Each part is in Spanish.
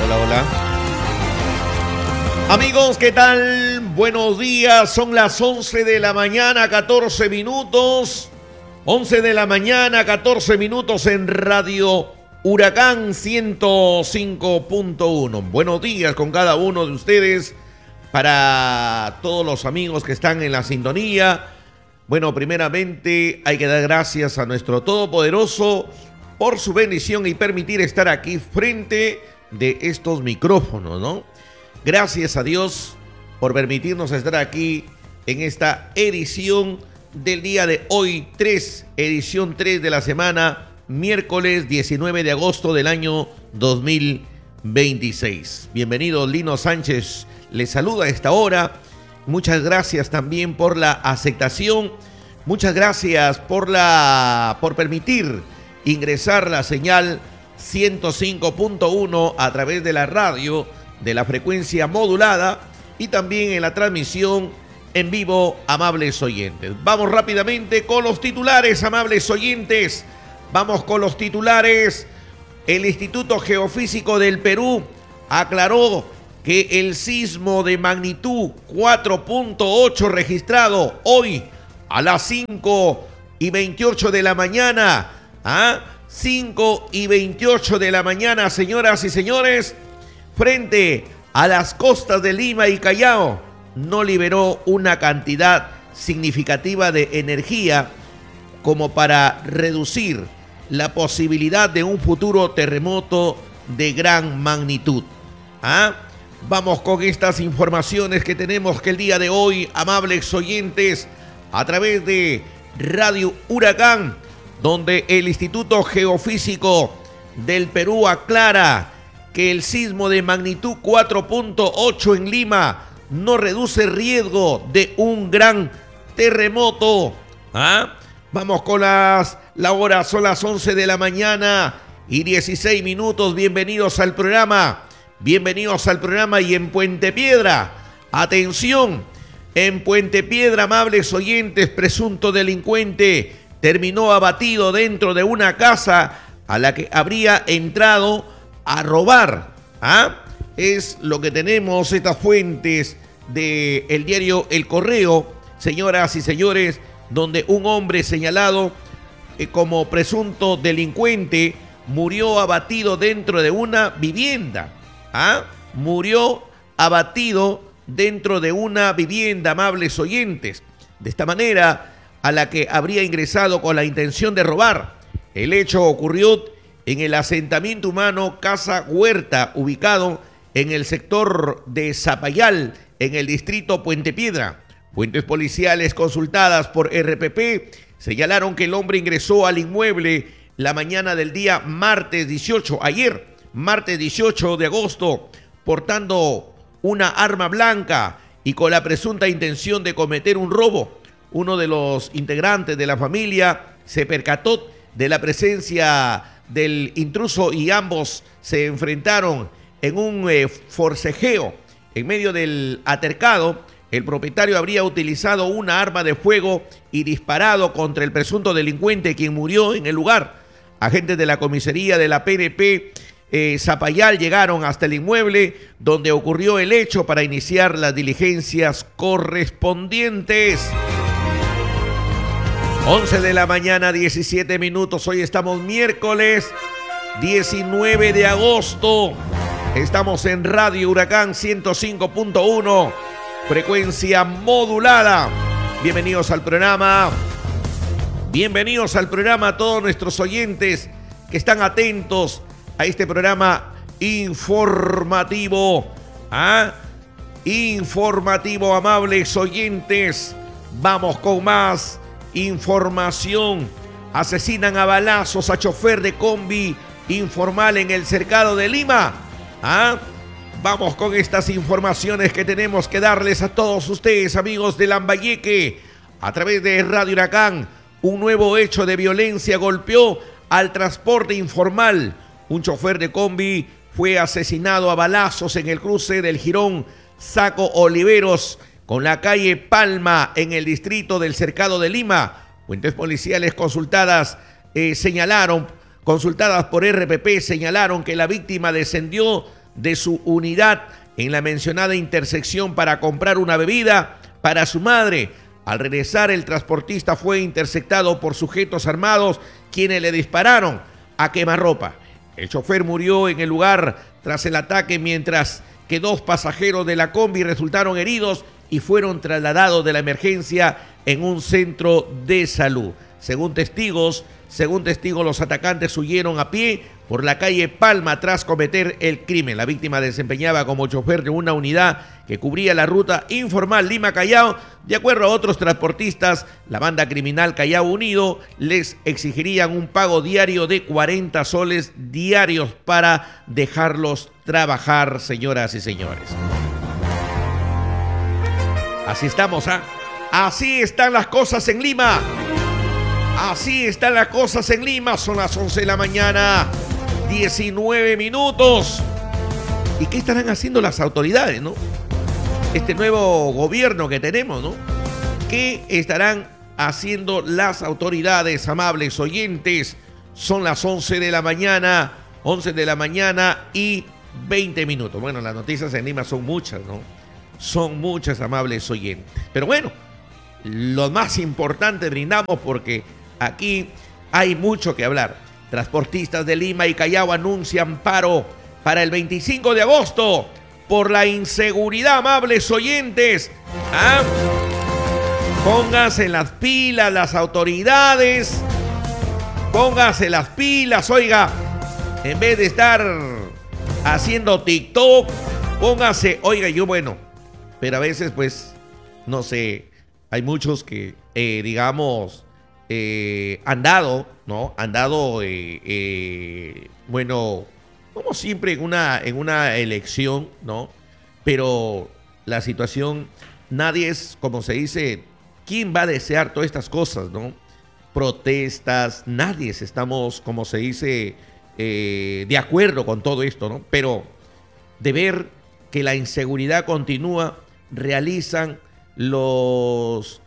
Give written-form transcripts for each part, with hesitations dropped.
Hola, hola. Amigos, ¿qué tal? Buenos días, son las 11 de la mañana, 14 minutos. 11 de la mañana, 14 minutos en Radio Huracán 105.1. Buenos días con cada uno de ustedes, para todos los amigos que están en la sintonía. Bueno, primeramente hay que dar gracias a nuestro Todopoderoso por su bendición y permitir estar aquí frente de estos micrófonos, ¿no? Gracias a Dios por permitirnos estar aquí en esta edición del día de hoy, edición 3 de la semana, miércoles 19 de agosto del año 2026. Bienvenido, Lino Sánchez, les saluda a esta hora. Muchas gracias también por la aceptación, muchas gracias por permitir ingresar la señal 105.1 a través de la radio, de la frecuencia modulada y también en la transmisión en vivo, amables oyentes. Vamos rápidamente con los titulares, amables oyentes. Vamos con los titulares. El Instituto Geofísico del Perú aclaró que el sismo de magnitud 4.8 registrado hoy a las 5:28 de la mañana, 5:28 de la mañana, señoras y señores, frente a las costas de Lima y Callao, no liberó una cantidad significativa de energía como para reducir la posibilidad de un futuro terremoto de gran magnitud. Vamos con estas informaciones que tenemos que el día de hoy, amables oyentes, a través de Radio Huracán, donde el Instituto Geofísico del Perú aclara que el sismo de magnitud 4.8 en Lima no reduce riesgo de un gran terremoto. Vamos con la hora, son las 11 de la mañana y 16 minutos. Bienvenidos al programa y en Puente Piedra. Atención, en Puente Piedra, amables oyentes, presunto delincuente terminó abatido dentro de una casa a la que habría entrado a robar. Es lo que tenemos, estas fuentes del diario El Correo, señoras y señores, donde un hombre señalado como presunto delincuente murió abatido dentro de una vivienda. Murió abatido dentro de una vivienda, amables oyentes. De esta manera, a la que habría ingresado con la intención de robar. El hecho ocurrió en el asentamiento humano Casa Huerta, ubicado en el sector de Zapayal, en el distrito Puente Piedra. Fuentes policiales consultadas por RPP señalaron que el hombre ingresó al inmueble la mañana del día martes 18 de agosto, portando una arma blanca y con la presunta intención de cometer un robo. Uno de los integrantes de la familia se percató de la presencia del intruso y ambos se enfrentaron en un forcejeo. En medio del altercado, el propietario habría utilizado una arma de fuego y disparado contra el presunto delincuente, quien murió en el lugar. Agentes de la comisaría de la PNP Zapayal llegaron hasta el inmueble donde ocurrió el hecho para iniciar las diligencias correspondientes. 11 de la mañana, 17 minutos. Hoy estamos miércoles 19 de agosto. Estamos en Radio Huracán 105.1, frecuencia modulada. Bienvenidos al programa. Bienvenidos al programa a todos nuestros oyentes que están atentos a este programa informativo. Informativo, amables oyentes. Vamos con más información. Asesinan a balazos a chofer de combi informal en el cercado de Lima. Vamos con estas informaciones que tenemos que darles a todos ustedes, amigos de Lambayeque, a través de Radio Huracán. Un nuevo hecho de violencia golpeó al transporte informal. Un chofer de combi fue asesinado a balazos en el cruce del jirón Saco Oliveros con la calle Palma en el distrito del Cercado de Lima. Fuentes policiales consultadas por RPP señalaron que la víctima descendió de su unidad en la mencionada intersección para comprar una bebida para su madre. Al regresar, el transportista fue interceptado por sujetos armados, quienes le dispararon a quemarropa. El chofer murió en el lugar tras el ataque, mientras que 2 pasajeros de la combi resultaron heridos y fueron trasladados de la emergencia en un centro de salud. Según testigos, los atacantes huyeron a pie por la calle Palma tras cometer el crimen. La víctima desempeñaba como chofer de una unidad que cubría la ruta informal Lima-Callao. De acuerdo a otros transportistas, la banda criminal Callao Unido les exigirían un pago diario de 40 soles diarios para dejarlos trabajar, señoras y señores. Así estamos, ¿ah? Así están las cosas en Lima. Así están las cosas en Lima. Son las 11 de la mañana, 19 minutos. ¿Y qué estarán haciendo las autoridades, no? Este nuevo gobierno que tenemos, ¿no? ¿Qué estarán haciendo las autoridades, amables oyentes? Son las 11 de la mañana y 20 minutos. Bueno, las noticias en Lima son muchas, ¿no? Son muchas, amables oyentes. Pero bueno, lo más importante brindamos porque aquí hay mucho que hablar. Transportistas de Lima y Callao anuncian paro para el 25 de agosto por la inseguridad, amables oyentes. ¿Ah? Pónganse las pilas las autoridades. Pónganse las pilas, oiga. En vez de estar haciendo TikTok, póngase, oiga, pero a veces pues, no sé, hay muchos que, han dado, como siempre en una elección, ¿no? Pero la situación, nadie es, como se dice, ¿quién va a desear todas estas cosas, no? Protestas, nadie estamos, como se dice, de acuerdo con todo esto, ¿no? Pero de ver que la inseguridad continúa, realizan los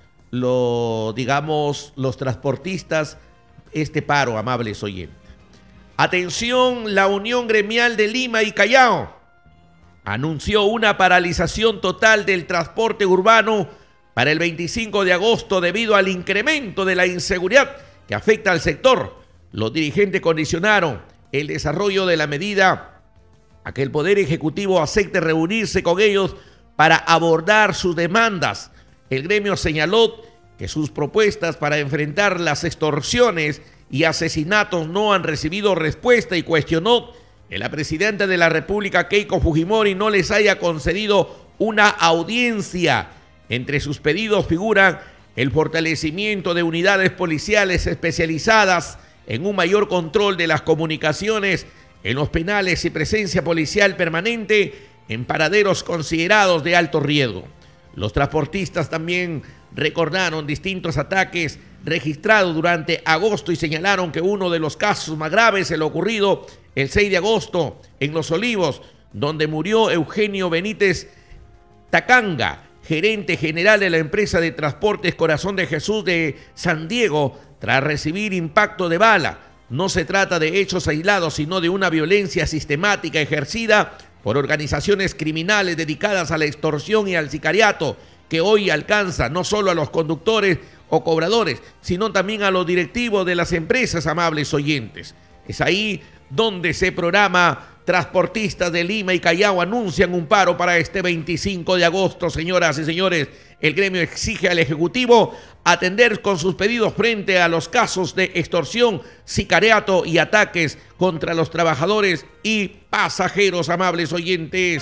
transportistas este paro, amables oyentes. Atención, la Unión Gremial de Lima y Callao anunció una paralización total del transporte urbano para el 25 de agosto debido al incremento de la inseguridad que afecta al sector. Los dirigentes condicionaron el desarrollo de la medida a que el Poder Ejecutivo acepte reunirse con ellos para abordar sus demandas. El gremio señaló que sus propuestas para enfrentar las extorsiones y asesinatos no han recibido respuesta y cuestionó que la presidenta de la República, Keiko Fujimori, no les haya concedido una audiencia. Entre sus pedidos figuran el fortalecimiento de unidades policiales especializadas en un mayor control de las comunicaciones en los penales y presencia policial permanente en paraderos considerados de alto riesgo. Los transportistas también recordaron distintos ataques registrados durante agosto y señalaron que uno de los casos más graves, el ocurrido el 6 de agosto en Los Olivos, donde murió Eugenio Benítez Tacanga, gerente general de la empresa de transportes Corazón de Jesús de San Diego, tras recibir impacto de bala. No se trata de hechos aislados, sino de una violencia sistemática ejercida por organizaciones criminales dedicadas a la extorsión y al sicariato, que hoy alcanza no solo a los conductores o cobradores, sino también a los directivos de las empresas, amables oyentes. Es ahí donde se programa. Transportistas de Lima y Callao anuncian un paro para este 25 de agosto, señoras y señores. El gremio exige al Ejecutivo atender con sus pedidos frente a los casos de extorsión, sicariato y ataques contra los trabajadores y pasajeros, amables oyentes.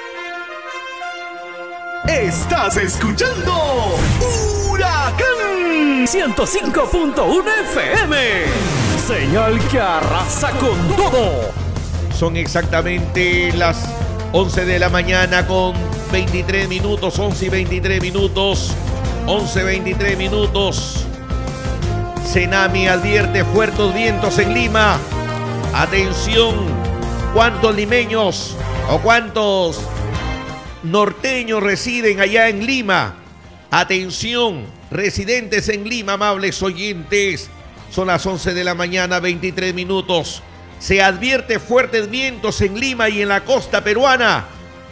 Estás escuchando Huracán 105.1 FM. Señal que arrasa con todo. Son exactamente las 11 de la mañana con 23 minutos, 11 y 23 minutos, 11:23 minutos. Senami advierte fuertes vientos en Lima. Atención, ¿cuántos limeños o cuántos norteños residen allá en Lima? Atención, residentes en Lima, amables oyentes. Son las 11 de la mañana, 23 minutos. Se advierte fuertes vientos en Lima y en la costa peruana.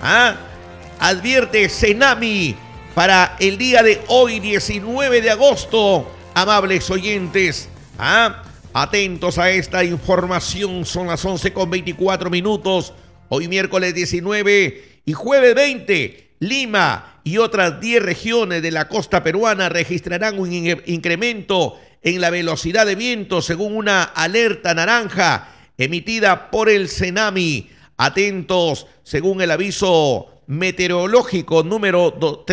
Advierte Senami para el día de hoy, 19 de agosto. Amables oyentes, atentos a esta información. Son las 11:24. Hoy miércoles 19 y jueves 20. Lima y otras 10 regiones de la costa peruana registrarán un incremento en la velocidad de viento según una alerta naranja emitida por el Senami. Atentos, según el aviso meteorológico número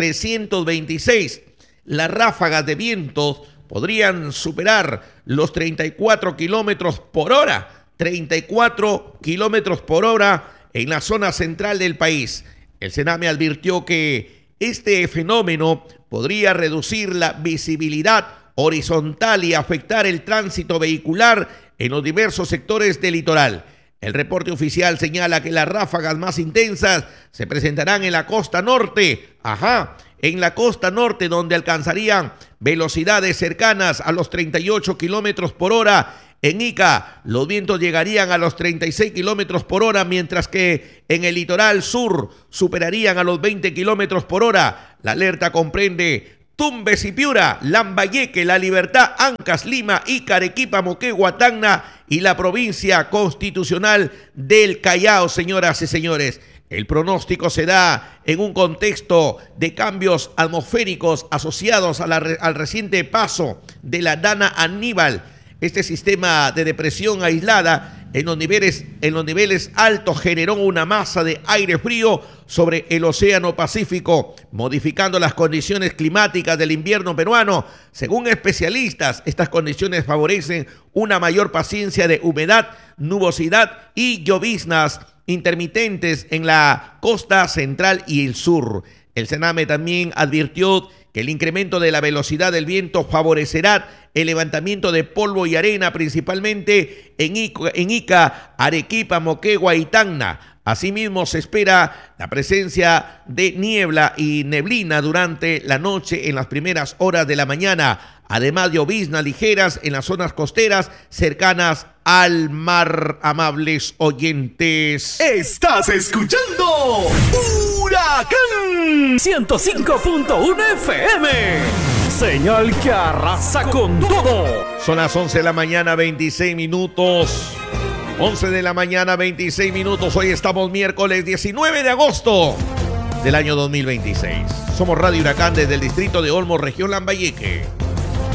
326, las ráfagas de vientos podrían superar los 34 kilómetros por hora. 34 kilómetros por hora en la zona central del país. El Senami advirtió que este fenómeno podría reducir la visibilidad horizontal y afectar el tránsito vehicular en los diversos sectores del litoral. El reporte oficial señala que las ráfagas más intensas se presentarán en la costa norte, en la costa norte, donde alcanzarían velocidades cercanas a los 38 kilómetros por hora. En Ica, los vientos llegarían a los 36 kilómetros por hora, mientras que en el litoral sur superarían a los 20 kilómetros por hora. La alerta comprende Tumbes y Piura, Lambayeque, La Libertad, Ancas, Lima, Ica, Arequipa, Moquegua, Tacna y la provincia constitucional del Callao, señoras y señores. El pronóstico se da en un contexto de cambios atmosféricos asociados al reciente paso de la Dana Aníbal. Este sistema de depresión aislada en los niveles altos generó una masa de aire frío sobre el Océano Pacífico, modificando las condiciones climáticas del invierno peruano. Según especialistas, estas condiciones favorecen una mayor paciencia de humedad, nubosidad y lloviznas intermitentes en la costa central y el sur. El Sename también advirtió que el incremento de la velocidad del viento favorecerá el levantamiento de polvo y arena, principalmente en Ica, Arequipa, Moquegua y Tacna. Asimismo, se espera la presencia de niebla y neblina durante la noche en las primeras horas de la mañana, además de lloviznas ligeras en las zonas costeras cercanas al mar. Amables oyentes, estás escuchando Huracán 105.1 FM, señal que arrasa con todo. Son las 11 de la mañana, 26 minutos. 11 de la mañana, 26 minutos. Hoy estamos miércoles 19 de agosto del año 2026. Somos Radio Huracán desde el distrito de Olmos, región Lambayeque.